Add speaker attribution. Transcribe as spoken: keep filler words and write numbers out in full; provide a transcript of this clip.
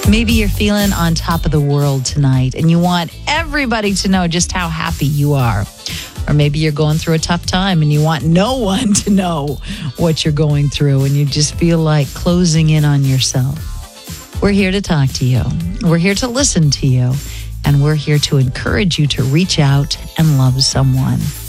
Speaker 1: Maybe you're feeling on top of the world tonight and you want everybody to know just how happy you are. Or maybe you're going through a tough time and you want no one to know what you're going through and you just feel like closing in on yourself. We're here to talk to you. We're here to listen to you. And we're here to encourage you to reach out and love someone.